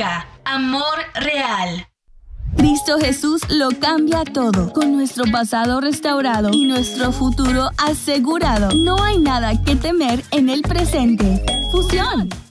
significa amor real. Cristo Jesús lo cambia todo. Con nuestro pasado restaurado y nuestro futuro asegurado, no hay nada que temer en el presente. Fusión.